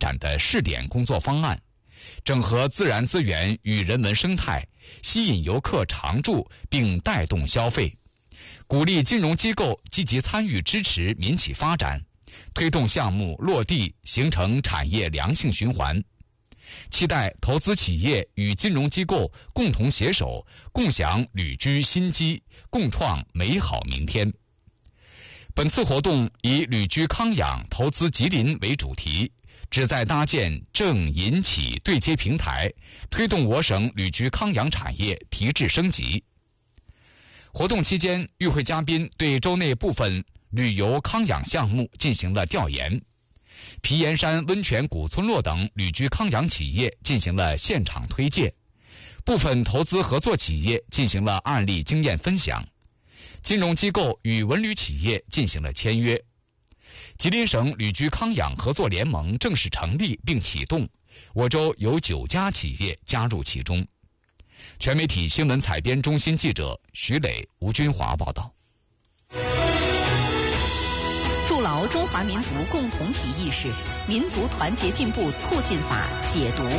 展的试点工作方案，整合自然资源与人文生态，吸引游客常住并带动消费，鼓励金融机构积极参与支持民企发展，推动项目落地，形成产业良性循环。期待投资企业与金融机构共同携手，共享旅居新机，共创美好明天。本次活动以旅居康养、投资吉林为主题，旨在搭建政银企对接平台，推动我省旅居康养产业提质升级。活动期间，与会嘉宾对州内部分旅游康养项目进行了调研，皮岩山温泉古村落等旅居康养企业进行了现场推介，部分投资合作企业进行了案例经验分享，金融机构与文旅企业进行了签约。吉林省旅居康养合作联盟正式成立并启动，我州有9家企业加入其中。全媒体新闻采编中心记者徐磊、吴军华报道。 筑牢中华民族共同体意识，民族团结进步促进法解读。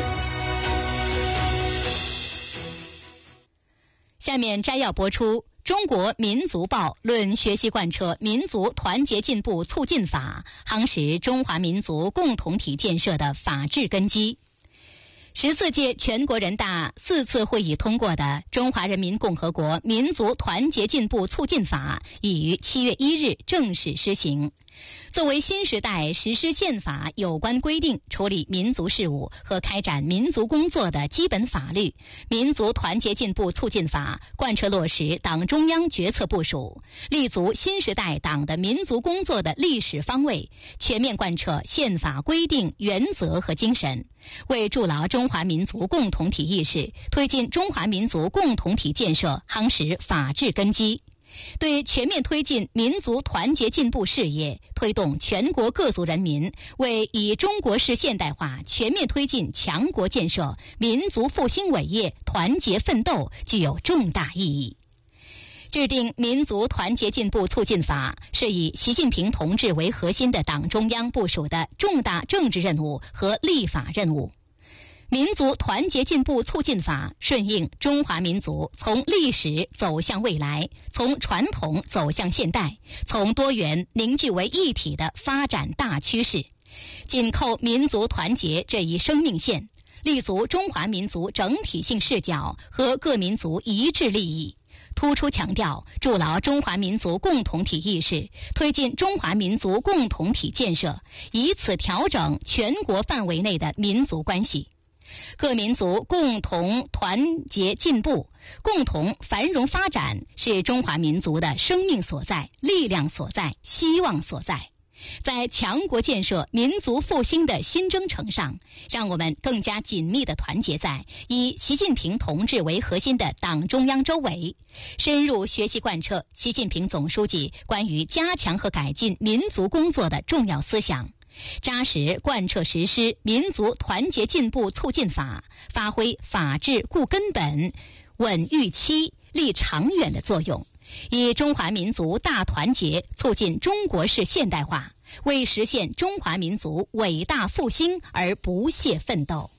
下面摘要播出《中国民族报》论学习贯彻民族团结进步促进法，夯实中华民族共同体建设的法治根基。14届全国人大4次会议通过的《中华人民共和国民族团结进步促进法》已于7月1日正式施行。作为新时代实施宪法有关规定处理民族事务和开展民族工作的基本法律，民族团结进步促进法贯彻落实党中央决策部署，立足新时代党的民族工作的历史方位，全面贯彻宪法规定原则和精神，为筑牢中华民族共同体意识，推进中华民族共同体建设夯实法治根基。对全面推进民族团结进步事业，推动全国各族人民为以中国式现代化全面推进强国建设、民族复兴伟业团结奋斗具有重大意义。制定民族团结进步促进法是以习近平同志为核心的党中央部署的重大政治任务和立法任务。民族团结进步促进法顺应中华民族从历史走向未来，从传统走向现代，从多元凝聚为一体的发展大趋势，紧扣民族团结这一生命线，立足中华民族整体性视角和各民族一致利益，突出强调筑牢中华民族共同体意识，推进中华民族共同体建设，以此调整全国范围内的民族关系。各民族共同团结进步、共同繁荣发展是中华民族的生命所在、力量所在、希望所在。在强国建设、民族复兴的新征程上，让我们更加紧密地团结在以习近平同志为核心的党中央周围，深入学习贯彻习近平总书记关于加强和改进民族工作的重要思想，扎实贯彻实施民族团结进步促进法，发挥法治固根本、稳预期、立长远的作用，以中华民族大团结促进中国式现代化，为实现中华民族伟大复兴而不懈奋斗。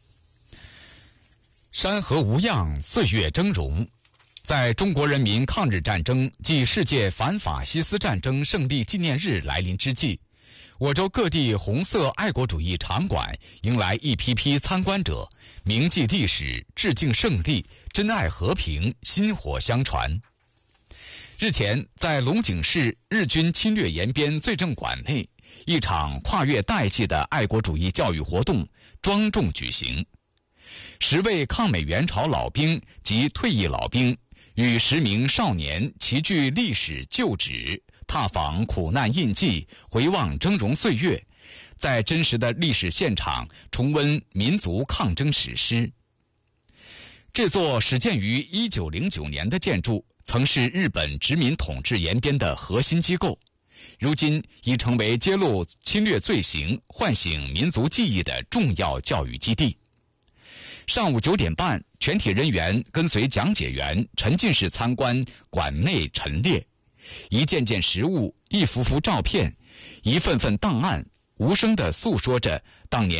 山河无恙，岁月峥嵘。在中国人民抗日战争暨世界反法西斯战争胜利纪念日来临之际，我州各地红色爱国主义场馆迎来一批批参观者，铭记历史，致敬胜利，珍爱和平，薪火相传。日前，在龙井市日军侵略延边罪证馆内，一场跨越代际的爱国主义教育活动庄重举行。10位抗美援朝老兵及退役老兵与10名少年齐聚历史旧址，踏访苦难印记，回望峥嵘岁月，在真实的历史现场重温民族抗争史诗。这座始建于1909年的建筑曾是日本殖民统治延边的核心机构，如今已成为揭露侵略罪行、唤醒民族记忆的重要教育基地。上午9点半，全体人员跟随讲解员沉浸式参观馆内陈列，一件件实物，一幅幅照片，一份份档案，无声地诉说着当年